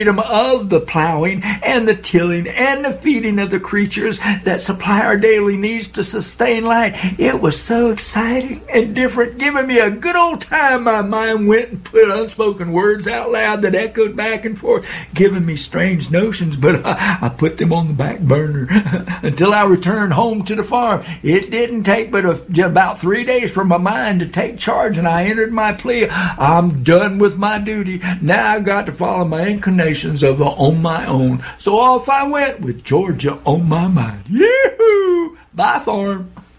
freedom of the plowing and the tilling and the feeding of the creatures that supply our daily needs to sustain life. It was so exciting and different, giving me a good old time. My mind went and put unspoken words out loud that echoed back and forth, giving me strange notions, but I put them on the back burner until I returned home to the farm. It didn't take but about 3 days for my mind to take charge, and I entered my plea. I'm done with my duty. Now I've got to follow my inclinations of on my own. So off I went with Georgia on my mind. Yoo-hoo! Bye, farm.